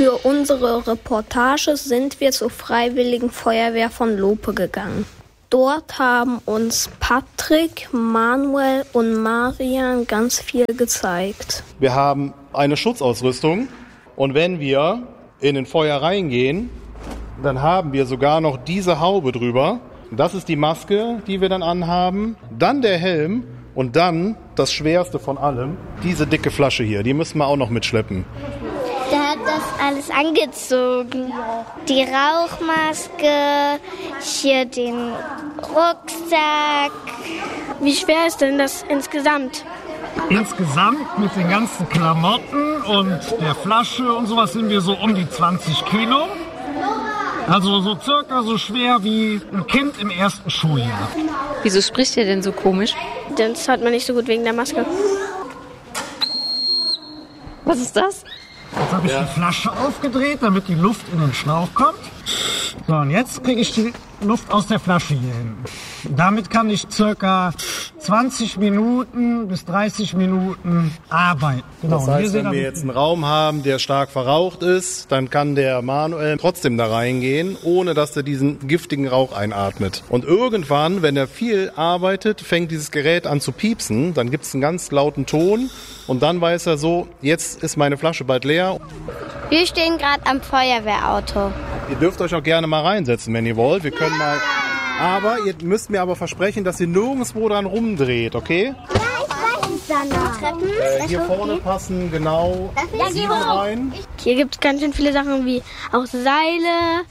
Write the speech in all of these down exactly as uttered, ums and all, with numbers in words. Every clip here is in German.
Für unsere Reportage sind wir zur Freiwilligen Feuerwehr von Lope gegangen. Dort haben uns Patrick, Manuel und Marian ganz viel gezeigt. Wir haben eine Schutzausrüstung und wenn wir in den Feuer reingehen, dann haben wir sogar noch diese Haube drüber. Das ist die Maske, die wir dann anhaben. Dann der Helm und dann das Schwerste von allem, diese dicke Flasche hier. Die müssen wir auch noch mitschleppen. Der hat das alles angezogen. Die Rauchmaske, hier den Rucksack. Wie schwer ist denn das insgesamt? Insgesamt mit den ganzen Klamotten und der Flasche und sowas sind wir so um die zwanzig Kilo. Also so circa so schwer wie ein Kind im ersten Schuljahr. Wieso spricht ihr denn so komisch? Das hört man nicht so gut wegen der Maske. Was ist das? Jetzt habe ich ja. die Flasche aufgedreht, damit die Luft in den Schlauch kommt. So, und jetzt kriege ich die Luft aus der Flasche hier hin. Damit kann ich circa zwanzig Minuten bis dreißig Minuten arbeiten. Genau. Das heißt, wenn wir jetzt einen Raum haben, der stark verraucht ist, dann kann der Manuel trotzdem da reingehen, ohne dass er diesen giftigen Rauch einatmet. Und irgendwann, wenn er viel arbeitet, fängt dieses Gerät an zu piepsen, dann gibt es einen ganz lauten Ton und dann weiß er so, jetzt ist meine Flasche bald leer. Wir stehen gerade am Feuerwehrauto. Ihr dürft euch auch gerne mal reinsetzen, wenn ihr wollt. Wir können mal. Aber ihr müsst mir aber versprechen, dass ihr nirgendwo dran rumdreht, okay? Ja, ich weiß es dann noch. Treppen? Äh, hier vorne passen genau sieben rein. Hier gibt es ganz schön viele Sachen wie auch Seile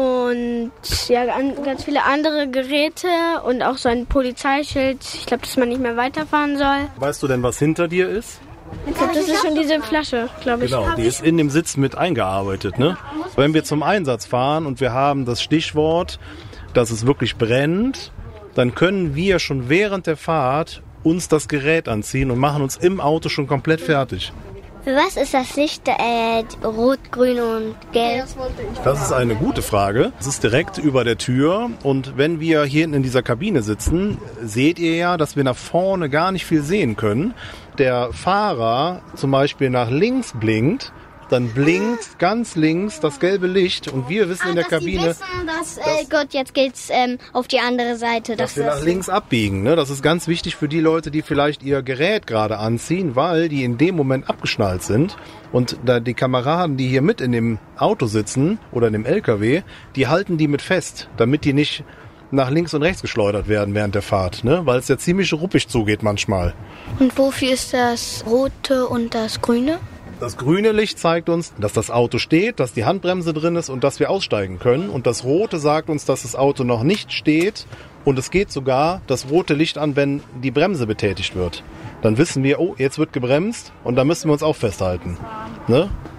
und ja, ganz viele andere Geräte und auch so ein Polizeischild. Ich glaube, dass man nicht mehr weiterfahren soll. Weißt du denn, was hinter dir ist? Ich glaube, das ist schon diese Flasche, glaube ich. Genau, die ist in dem Sitz mit eingearbeitet, ne? Wenn wir zum Einsatz fahren und wir haben das Stichwort, dass es wirklich brennt, dann können wir schon während der Fahrt uns das Gerät anziehen und machen uns im Auto schon komplett fertig. Für was ist das Licht äh, rot, grün und gelb? Das ist eine gute Frage. Es ist direkt über der Tür und wenn wir hier hinten in dieser Kabine sitzen, seht ihr ja, dass wir nach vorne gar nicht viel sehen können. Der Fahrer zum Beispiel nach links blinkt, dann blinkt ganz links das gelbe Licht und wir wissen ah, in der dass Kabine, wissen, dass, äh, Gott, jetzt geht's ähm, auf die andere Seite. Dass, dass wir nach links abbiegen. Ne? Das ist ganz wichtig für die Leute, die vielleicht ihr Gerät gerade anziehen, weil die in dem Moment abgeschnallt sind. Und da die Kameraden, die hier mit in dem Auto sitzen oder in dem L K W, die halten die mit fest, damit die nicht nach links und rechts geschleudert werden während der Fahrt, ne? Weil es ja ziemlich ruppig zugeht manchmal. Und wofür ist das Rote und das Grüne? Das grüne Licht zeigt uns, dass das Auto steht, dass die Handbremse drin ist und dass wir aussteigen können. Und das rote sagt uns, dass das Auto noch nicht steht. Und es geht sogar das rote Licht an, wenn die Bremse betätigt wird. Dann wissen wir, oh, jetzt wird gebremst und da müssen wir uns auch festhalten. Ne?